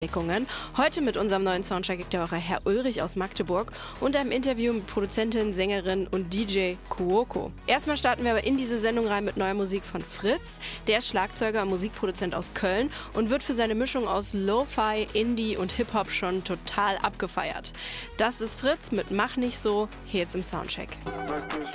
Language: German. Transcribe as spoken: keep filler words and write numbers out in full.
Heute mit unserem neuen Soundcheck der Woche Herr Ulrich aus Magdeburg und einem Interview mit Produzentin, Sängerin und D J Cuoco. Erstmal starten wir aber in diese Sendung rein mit neuer Musik von Fritz. Der ist Schlagzeuger und Musikproduzent aus Köln und wird für seine Mischung aus Lo-Fi, Indie und Hip-Hop schon total abgefeiert. Das ist Fritz mit Mach nicht so, hier jetzt im Soundcheck.